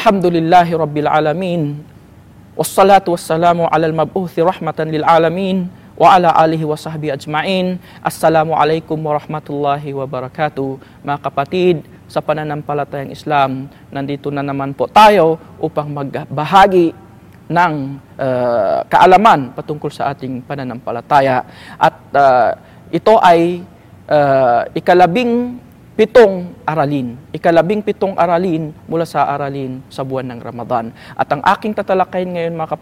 Alhamdulillahi Rabbil Alamin. Wassalatu wassalamu ala al-mab'uthi rahmatan lil alamin wa ala alihi wa sahbihi ajma'in. Assalamualaikum warahmatullahi wabarakatuh. Mga kapatid, sa pananampalatayang Islam, nandito na naman po tayo upang magbahagi ng kaalaman patungkol sa ating pananampalataya. At ito ay ikalabing-pitong aralin mula sa aralin sa buwan ng Ramadan. At ang aking tatalakayin ngayon, mga kapatid,